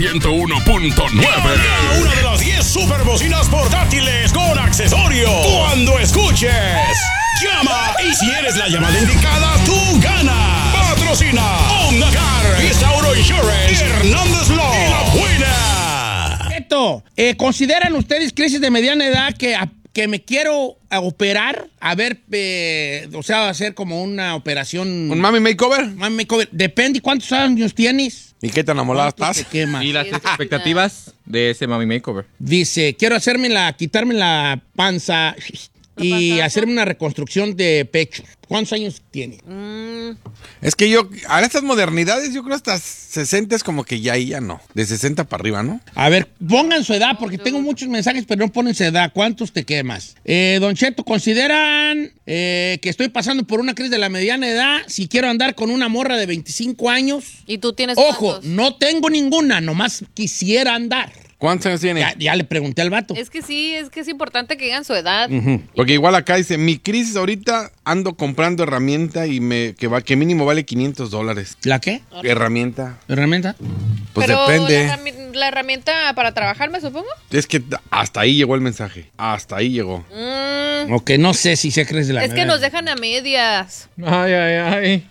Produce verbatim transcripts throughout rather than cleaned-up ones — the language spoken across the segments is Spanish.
ciento uno punto nueve. Una de las diez superbocinas portátiles con accesorio. Cuando escuches, llama. Y si eres la llamada indicada, tú ganas. Patrocina Honda Car, Visauro Insurance, Hernández Law y La Buena. Esto, eh, ¿consideran ustedes crisis de mediana edad que, a, que me quiero a operar? A ver, eh, o sea, hacer como una operación. ¿Un mami makeover? Mami makeover. Depende cuántos años tienes. ¿Y qué tan enamorada estás? Te quema. Y las expectativas de ese mami makeover. Dice, quiero hacerme la, quitarme la panza y hacerme una reconstrucción de pecho. ¿Cuántos años tiene? Mm. Es que yo, a estas modernidades, yo creo hasta sesenta es como que ya ahí ya no. De sesenta para arriba, ¿no? A ver, pongan su edad, porque tengo muchos mensajes, pero no ponen su edad. ¿Cuántos te quemas? Eh, Don Cheto, ¿consideran eh, que estoy pasando por una crisis de la mediana edad si quiero andar con una morra de veinticinco años? ¿Y tú tienes Ojo, cuántos? no tengo ninguna, nomás quisiera andar. ¿Cuántos años tiene? Ya, ya le pregunté al vato. Es que sí, es que es importante que digan su edad. Uh-huh. Porque igual acá dice, mi crisis ahorita ando comprando herramienta y me que va que mínimo vale quinientos dólares. ¿La qué? Herramienta. ¿Herramienta? Pues Pero depende. La, herrami- la herramienta para trabajar, me supongo. Es que hasta ahí llegó el mensaje. Hasta ahí llegó. Mm, Ok, no sé si se cree de la es que mediana nos edad. dejan a medias. Ay, ay, ay.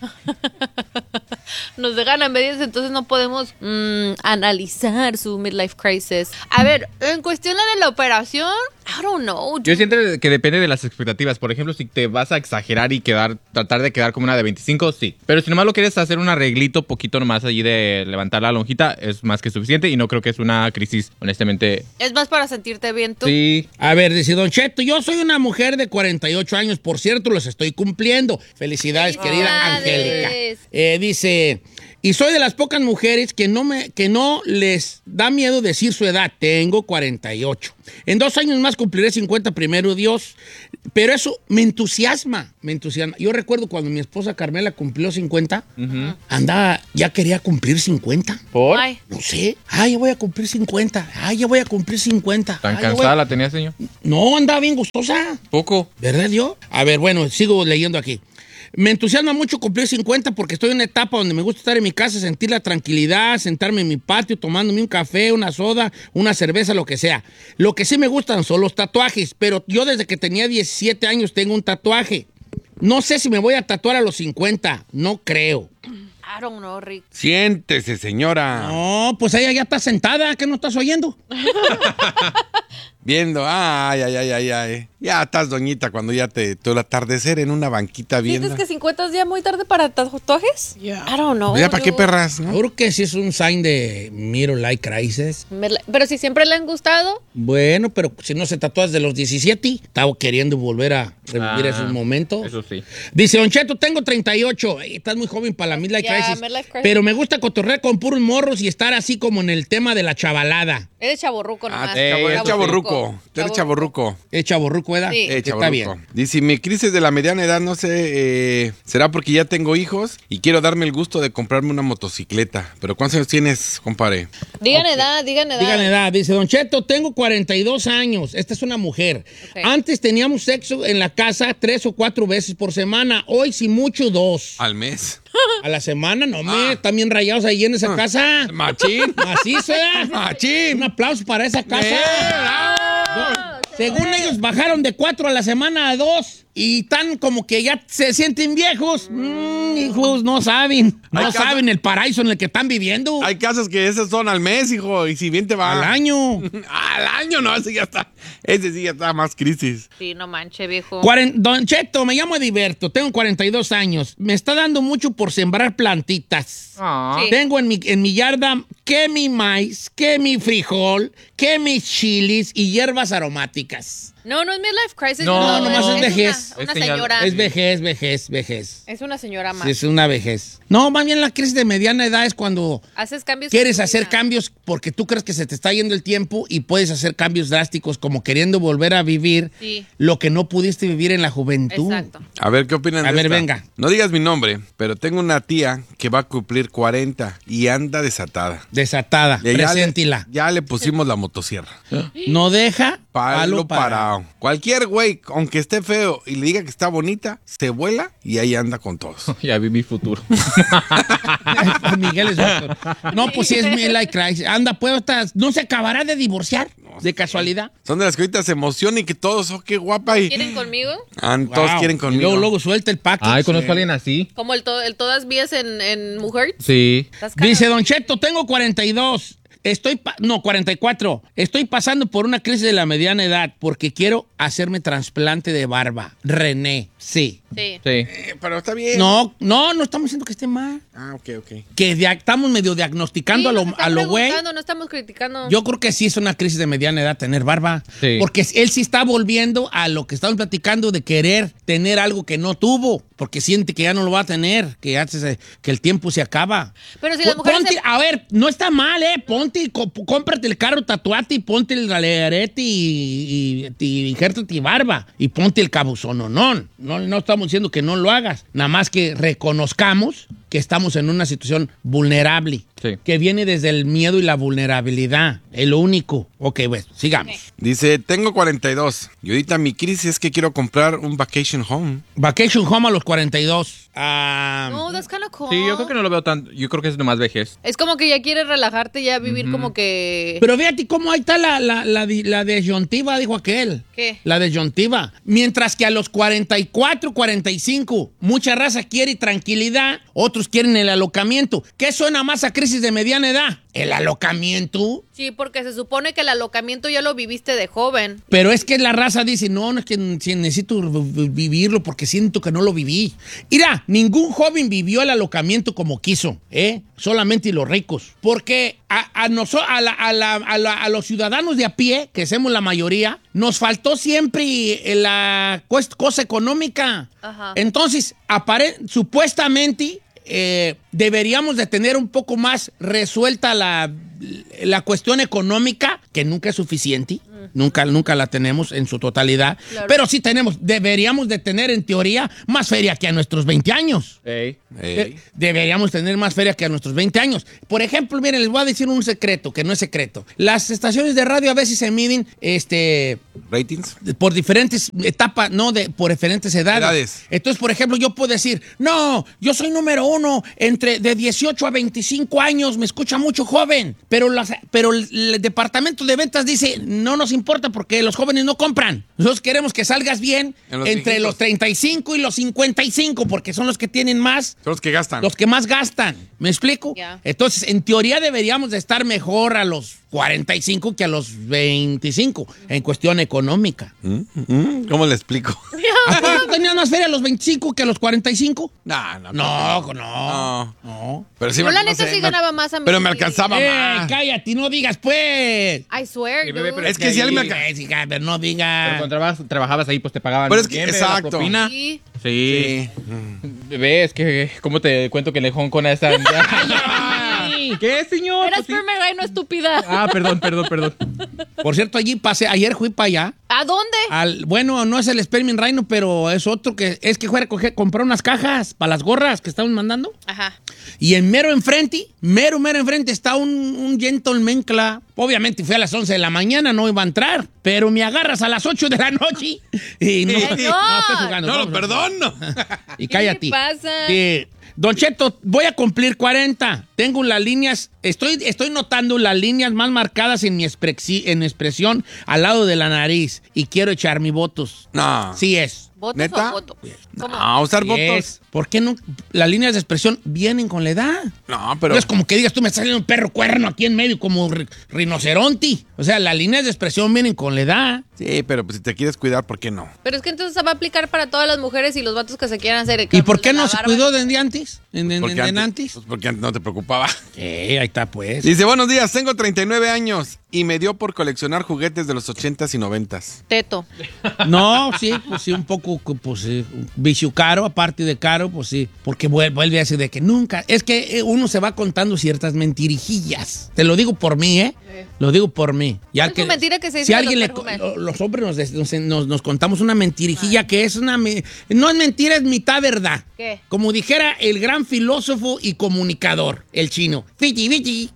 Nos dejan a medias, entonces no podemos mm, analizar su midlife crisis. A ver, en cuestión de la operación, I don't know. Yo siento que depende de las expectativas. Por ejemplo, si te vas a exagerar y quedar, tratar de quedar como una de veinticinco, sí. Pero si nomás lo quieres hacer un arreglito poquito nomás allí de levantar la lonjita, es más que suficiente y no creo que es una crisis, honestamente. Es más para sentirte bien tú. Sí. A ver, dice Don Cheto, yo soy una mujer de cuarenta y ocho años, por cierto, los estoy cumpliendo. Felicidades, querida Felicidades. Angélica. Eh, dice, y soy de las pocas mujeres que no, me, que no les da miedo decir su edad. Tengo cuarenta y ocho. En dos años más cumpliré cincuenta, primero Dios. Pero eso me entusiasma, me entusiasma. Yo recuerdo cuando mi esposa Carmela cumplió cincuenta, Uh-huh. andaba, ya quería cumplir cincuenta. ¿Por? Ay, No sé. Ay, ya voy a cumplir cincuenta. Ay, ya voy a cumplir cincuenta. ¿Tan Ay, ya voy cansada a- la tenía, señor? No, andaba bien gustosa. Poco. ¿Verdad, yo? A ver, bueno, sigo leyendo aquí. Me entusiasma mucho cumplir cincuenta porque estoy en una etapa donde me gusta estar en mi casa, sentir la tranquilidad, sentarme en mi patio, tomándome un café, una soda, una cerveza, lo que sea. Lo que sí me gustan son los tatuajes, pero yo desde que tenía diecisiete años tengo un tatuaje. No sé si me voy a tatuar a los cincuenta, no creo. I don't know, Rick. Siéntese, señora. No, pues ella ya está sentada, ¿qué no estás oyendo? Viendo, ay, ay, ay, ay, ay. Ya estás, doñita, cuando ya te, tu atardecer en una banquita viendo. ¿Sientes que cincuenta es ya muy tarde para tatuajes? Yeah. I don't know. ¿Ya para qué dude. perras, no? Seguro que sí es un sign de middle life crisis. Me la- Pero si siempre le han gustado. Bueno, pero si no se tatúa desde los diecisiete, estaba queriendo volver a revivir Ah, esos momentos. Eso sí. Dice, Don Cheto, tengo treinta y ocho. Ay, estás muy joven para la midlife Ya, crisis. midlife crisis. Pero me gusta cotorrear con puros morros y estar así como en el tema de la chavalada. Eres chaborruco nomás. Ah, chavo- Eh, es chaborruco. Tú eres chaborruco. ¿Es chaborruco, edad? Sí. Eh, Está chavorruco. bien. Dice, mi crisis de la mediana edad, no sé, eh, será porque ya tengo hijos y quiero darme el gusto de comprarme una motocicleta. Pero ¿cuántos años tienes, compadre? Digan edad, digan edad. Digan edad. Dice, Don Cheto, tengo cuarenta y dos años. Esta es una mujer. Ok. Antes teníamos sexo en la casa tres o cuatro veces por semana. Hoy, si mucho, dos. Al mes. A la semana, no me, están bien rayados ahí en esa casa. Machín. Macizo, ¿eh? Machín. Un aplauso para esa casa. Ah, Según ellos, bajaron de cuatro a la semana a dos. Y tan como que ya se sienten viejos. Mm, hijos, no saben. No Hay casa- saben el paraíso en el que están viviendo. Hay casas que esas son al mes, hijo, y si bien te va. Al año. Al año, no, ese ya está. Ese sí ya está más crisis. Sí, no manche, viejo. Cuaren- Don Cheto, me llamo Ediberto, tengo cuarenta y dos años. Me está dando mucho por sembrar plantitas. Ah. Sí. Tengo en mi, en mi yarda que mi maíz, que mi frijol, que mis chilis y hierbas aromáticas. No, no es midlife crisis. No, nomás es vejez. Una, una Es señal- señora. Es vejez, vejez, vejez. Es una señora más. Sí, es una vejez. No, más bien la crisis de mediana edad es cuando Haces cambios. quieres en tu hacer vida. cambios porque tú crees que se te está yendo el tiempo y puedes hacer cambios drásticos como queriendo volver a vivir Sí. lo que no pudiste vivir en la juventud. Exacto. A ver, ¿qué opinan A de ver, esta? venga. No digas mi nombre, pero tengo una tía que va a cumplir cuarenta y anda desatada. Desatada, Y ya le, preséntila. ya le pusimos la motosierra. No deja Palo parado. Cualquier güey, aunque esté feo y le diga que está bonita, se vuela y ahí anda con todos. Ya vi mi futuro. Miguel es doctor. No, pues sí es midlife crisis. Ah, anda puestas, ¿no se acabará de divorciar? ¿De casualidad? Son de las que ahorita se emocionan y que todos, oh, qué guapa. Y... ¿Quieren conmigo? Ah, todos Wow. quieren Y conmigo. luego, luego suelta el paquete. Ay, conozco a alguien así. Como el, to- el todas vías en, en Mujer. Sí. ¿Estás cagado? Dice Don Cheto, tengo cuarenta y dos. Estoy, pa- no, cuarenta y cuatro. Estoy pasando por una crisis de la mediana edad porque quiero hacerme trasplante de barba. René, sí. Sí. Sí. Eh, pero está bien. No, no, no estamos diciendo que esté mal. Ah, ok, ok. Que dia- estamos medio diagnosticando Sí, a lo, nos está a lo güey. preguntando, no estamos criticando. Yo creo que sí es una crisis de mediana edad tener barba. Sí. Porque él sí está volviendo a lo que estamos platicando de querer tener algo que no tuvo. Porque siente que ya no lo va a tener, que, ya se- que el tiempo se acaba. Pero si las Pon- mujeres ponte- se- A ver, no está mal, ¿eh? Ponte, y co- cómprate el carro, tatuate y ponte el galerete y, y, y injértate y barba. Y ponte el cabuzononón. No, no estamos diciendo que no lo hagas. Nada más que reconozcamos que estamos en una situación vulnerable. Sí. Que viene desde el miedo y la vulnerabilidad. Es lo único. Ok, bueno, sigamos. Dice, tengo cuarenta y dos. Y ahorita mi crisis es que quiero comprar un vacation home. Vacation home a los cuarenta y dos. Ah, No, that's kind of cool. Sí, yo creo que no lo veo tanto. Yo creo que es nomás vejez. Es como que ya quieres relajarte, ya vivir como que... Pero fíjate cómo ahí está la, la, la, di- la disyuntiva, dijo aquel. ¿Qué? La disyuntiva. Mientras que a los cuarenta y cuatro, cuarenta y cinco, mucha raza quiere tranquilidad, otros quieren el alocamiento. ¿Qué suena más a crisis de mediana edad? ¿El alocamiento? Sí, porque se supone que el alocamiento ya lo viviste de joven. Pero es que la raza dice, no, no es que sí, necesito v- vivirlo porque siento que no lo viví. Mira, ningún joven vivió el alocamiento como quiso, ¿eh? Solamente los ricos. Porque a, a, noso- a, la- a la- a la- a los ciudadanos de a pie, que somos la mayoría, nos faltó siempre la cuest- cosa económica. Ajá. Entonces, apare- supuestamente... eh, deberíamos de tener un poco más resuelta la, la cuestión económica, que nunca es suficiente, nunca, nunca la tenemos en su totalidad, Claro. pero sí tenemos, deberíamos de tener en teoría más feria que a nuestros veinte años. Ey. Eh, Deberíamos tener más feria que a nuestros veinte años. Por ejemplo, miren, les voy a decir un secreto, que no es secreto. Las estaciones de radio a veces se miden este, ¿Ratings? por diferentes etapas, no, de, por diferentes edades. Edades. Entonces, por ejemplo, yo puedo decir, no, yo soy número uno, entre de dieciocho a veinticinco años, me escucha mucho joven, pero, las, pero el, el departamento de ventas dice, no nos importa porque los jóvenes no compran. Nosotros queremos que salgas bien En los entre viejitos. los treinta y cinco y los cincuenta y cinco, porque son los que tienen más. Son los que gastan. Los que más gastan, ¿me explico? Ya. Entonces, en teoría deberíamos de estar mejor a los cuarenta y cinco que a los veinticinco en cuestión económica. Mm, ¿Cómo le explico? ¿A poco tenías más feria a los veinticinco que a los cuarenta y cinco? No, no. No, no, No. no. Pero sí Yo me- la no neta sé, sí me- ganaba más a mí. Pero me alcanzaba ¡Eh, más. cállate, no digas pues! I swear, Sí, bebé, dude. pero Es que si alguien me Sí, alcanza. sí, sí, a ver, no Pero digas. cuando trabajabas, trabajabas ahí, pues te pagaban. Pero es que- bien, bebé, la exacto. propina. Sí. Sí. Sí. Bebé, es que, ¿cómo te cuento que le con a esa? ¿Qué, señor? Era Pues sí. sperma no estúpida. Ah, perdón, perdón, perdón. Por cierto, allí pasé, ayer fui para allá. ¿A dónde? Al, bueno, no es el Sperming Rhino, pero es otro que es que fue a recoger- comprar unas cajas para las gorras que estaban mandando. Ajá. Y en mero enfrente, mero, mero enfrente está un, un gentleman cla- Obviamente fui a las once de la mañana, no iba a entrar, pero me agarras a las ocho de la noche y no, Señor. no estoy jugando. No, vamos lo a- perdono. Y ¿Qué cállate. le pasa? Sí. Don Cheto, voy a cumplir cuarenta. Tengo las líneas, estoy, estoy notando las líneas más marcadas en mi, expresi- en mi expresión al lado de la nariz y quiero echar mis votos. No. Sí es. ¿Votos ¿Neta? o voto? ¿Cómo? No, usar Sí votos. es. ¿Por qué no? Las líneas de expresión vienen con la edad. No, pero. No es como que digas, tú me estás saliendo un perro cuerno aquí en medio como ri- rinoceronte. O sea, las líneas de expresión vienen con la edad. Sí, pero pues si te quieres cuidar, ¿por qué no? Pero es que entonces se va a aplicar para todas las mujeres y los vatos que se quieran hacer. ¿Y por qué la no se barba. cuidó desde antes? ¿En, en, Porque en- en antes, antes? pues porque antes no te preocupaba. Sí, ahí está pues. Dice, buenos días, tengo treinta y nueve años y me dio por coleccionar juguetes de los ochentas y noventas. Teto. No, sí, pues sí, un poco, pues sí, vicio caro, aparte de caro, pues sí, porque vuelve, vuelve a decir de que nunca, es que eh, uno se va contando ciertas mentirijillas. Te lo digo por mí, ¿eh? Lo digo por mí. Ya Es una mentira que se dice si de alguien los le, co- perfumes. lo- los hombres nos, des- nos, nos- nos contamos una mentirijilla que es una, me- no es mentira, es mitad verdad. ¿Qué? Como dijera el gran filósofo y comunicador, el chino. Fiji, fiji.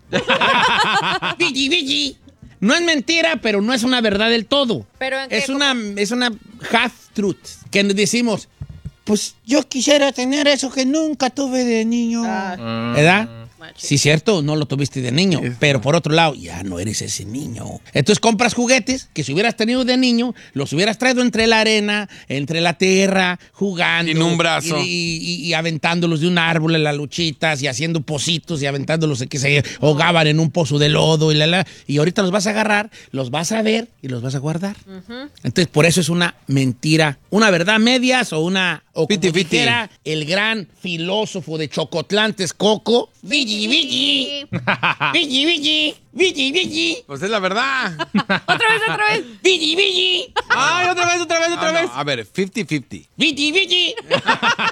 Fiji, fiji. No es mentira, pero no es una verdad del todo. ¿Pero en qué? es una es una half truth que nos decimos, pues yo quisiera tener eso que nunca tuve de niño. Ah. ¿Verdad? Sí, cierto, no lo tuviste de niño, pero por otro lado, ya no eres ese niño. Entonces compras juguetes que si hubieras tenido de niño, los hubieras traído entre la arena, entre la tierra, jugando. En un brazo. Y, y- y aventándolos de un árbol en las luchitas y haciendo pocitos y aventándolos que se ahogaban en un pozo de lodo y la, la. Y ahorita los vas a agarrar, los vas a ver y los vas a guardar. Entonces, por eso es una mentira, una verdad medias o una... O como Fiti, fiti. dijera el gran filósofo de Chocotlán, Texcoco, Vigi, Vigi, Vigi, Vigi, Vigi, Vigi, Pues es la verdad. Otra vez, otra vez. Vigi, Vigi, ¡Ay, otra vez, otra vez, otra Ah, no, vez! a ver, cincuenta cincuenta. Vigi, Vigi.